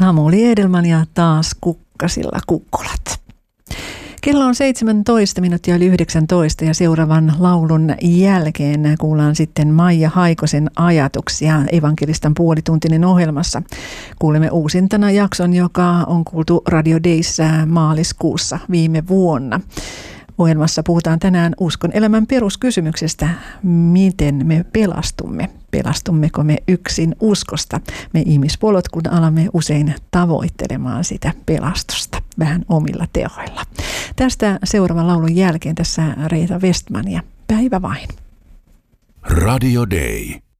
Samuli Edelman ja taas Kukkasilla kukkulat. Kello on 17 minuuttia yli 19 ja seuraavan laulun jälkeen kuullaan sitten Maija Haikosen ajatuksia Evankelistan puolituntinen ohjelmassa. Kuulemme uusintana jakson, joka on kuultu Radio Dayssä maaliskuussa viime vuonna. Ohjelmassa puhutaan tänään uskon elämän peruskysymyksestä, miten me pelastumme. Pelastummeko me yksin uskosta? Me ihmispolot, kun alamme usein tavoittelemaan sitä pelastusta vähän omilla teoilla. Tästä seuraavan laulun jälkeen tässä Reetta Westman ja Päivä vain. Radio Day.